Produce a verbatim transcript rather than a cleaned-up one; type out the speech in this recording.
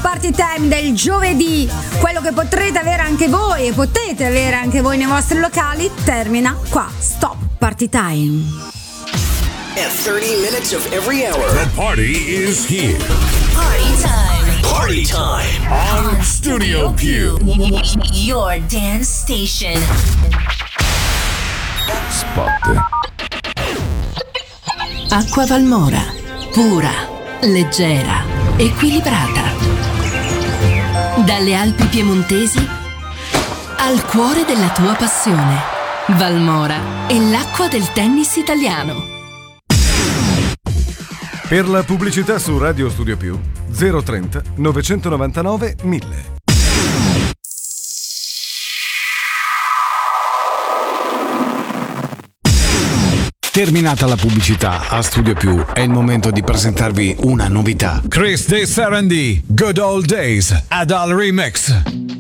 Party Time del giovedì, quello che potrete avere anche voi e potete avere anche voi nei vostri locali, termina qua. Stop Party Time. At thirty minutes of every hour, the party is here. Party time. Party time on Studio Più. Your dance station. Spot. Acqua Valmora, pura, leggera, equilibrata. Dalle Alpi piemontesi al cuore della tua passione. Valmora è l'acqua del tennis italiano. Per la pubblicità su Radio Studio Più zero trenta novecentonovantanove mille. Terminata la pubblicità, a Studio Più è il momento di presentarvi una novità. Chris De Sarandì, Good Old Days, Adal Remix.